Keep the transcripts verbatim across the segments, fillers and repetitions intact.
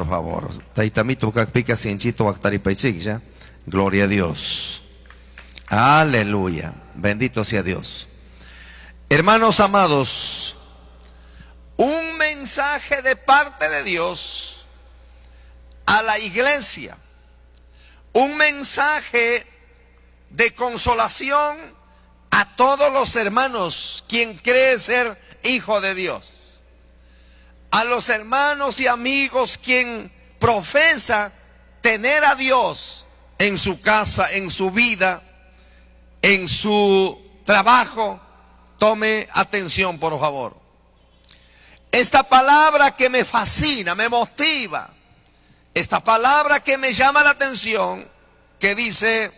por favor. Taitamito pica cienchito ya. Gloria a Dios. Aleluya. Bendito sea Dios. Hermanos amados, un mensaje de parte de Dios a la iglesia. Un mensaje de consolación a todos los hermanos, quien cree ser hijo de Dios. A los hermanos y amigos quien profesa tener a Dios en su casa, en su vida, en su trabajo. Tome atención, por favor. Esta palabra que me fascina, me motiva, esta palabra que me llama la atención, que dice: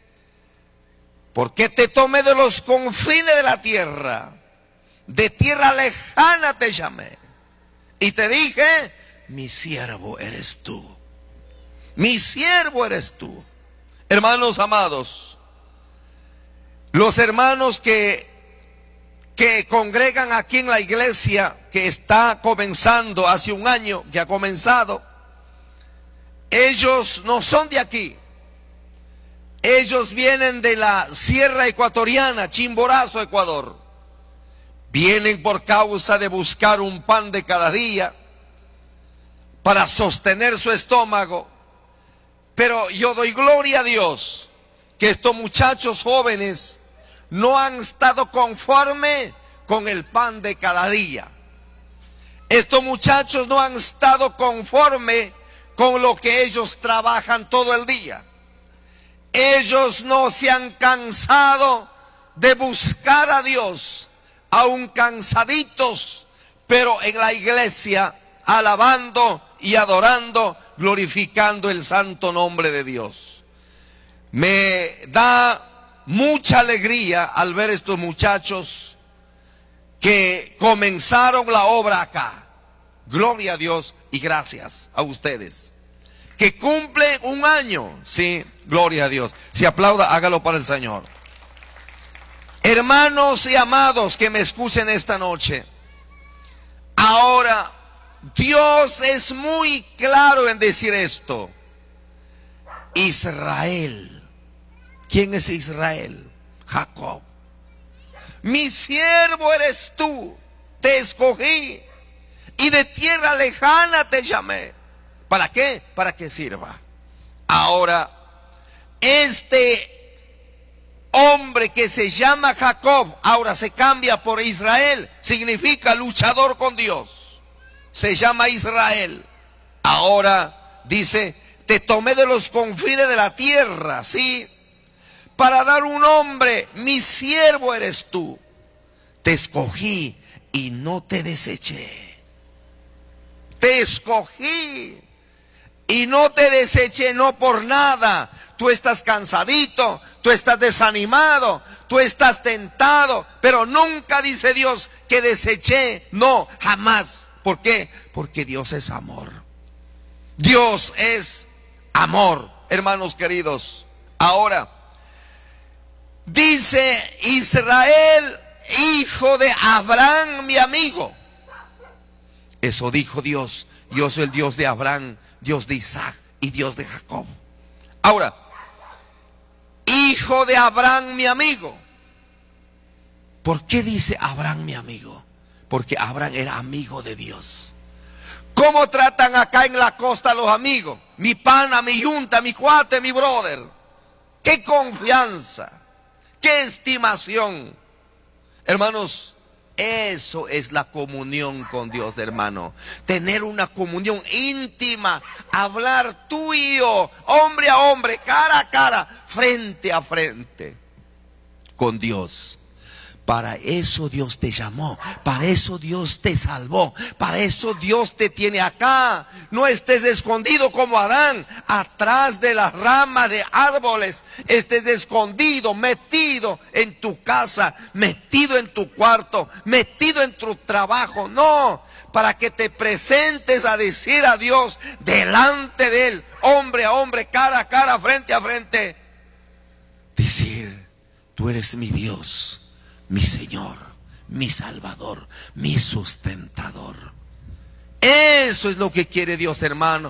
porque te tomé de los confines de la tierra, de tierra lejana te llamé, y te dije, mi siervo eres tú. Mi siervo eres tú. Hermanos amados, los hermanos que, que congregan aquí en la iglesia, que está comenzando hace un año, que ha comenzado, ellos no son de aquí. Ellos vienen de la sierra ecuatoriana, Chimborazo, Ecuador. Vienen por causa de buscar un pan de cada día para sostener su estómago. Pero yo doy gloria a Dios que estos muchachos jóvenes no han estado conforme con el pan de cada día. Estos muchachos no han estado conforme con lo que ellos trabajan todo el día. Ellos no se han cansado de buscar a Dios, aún cansaditos, pero en la iglesia, alabando y adorando, glorificando el santo nombre de Dios. Me da mucha alegría al ver estos muchachos que comenzaron la obra acá. Gloria a Dios y gracias a ustedes. Que cumplen un año, sí, gloria a Dios. Si aplauda, hágalo para el Señor. Hermanos y amados que me escuchen esta noche, ahora Dios es muy claro en decir esto. Israel. ¿Quién es Israel? Jacob. Mi siervo eres tú, te escogí y de tierra lejana te llamé. ¿Para qué? Para que sirva. Ahora, este hombre que se llama Jacob, ahora se cambia por Israel, significa luchador con Dios. Se llama Israel. Ahora dice, te tomé de los confines de la tierra, ¿sí? Para dar un nombre, mi siervo eres tú. Te escogí y no te deseché. Te escogí y no te deseché, no por nada. Tú estás cansadito, tú estás desanimado, tú estás tentado, pero nunca dice Dios que deseché, no, jamás. ¿Por qué? Porque Dios es amor. Dios es amor, hermanos queridos. Ahora, dice Israel, hijo de Abraham, mi amigo. Eso dijo Dios. Yo soy el Dios de Abraham, Dios de Isaac y Dios de Jacob. Ahora, hijo de Abraham, mi amigo. ¿Por qué dice Abraham, mi amigo? Porque Abraham era amigo de Dios. ¿Cómo tratan acá en la costa los amigos? Mi pana, mi yunta, mi cuate, mi brother. ¡Qué confianza! ¡Qué estimación! Hermanos, eso es la comunión con Dios, hermano. Tener una comunión íntima, hablar tú y yo, hombre a hombre, cara a cara, frente a frente con Dios. Para eso Dios te llamó, para eso Dios te salvó, para eso Dios te tiene acá. No estés escondido como Adán, atrás de las ramas de árboles. Estés escondido, metido en tu casa, metido en tu cuarto, metido en tu trabajo. No, para que te presentes a decir a Dios delante de Él, hombre a hombre, cara a cara, frente a frente. Decir, tú eres mi Dios, mi Señor, mi Salvador, mi sustentador. Eso es lo que quiere Dios, hermano.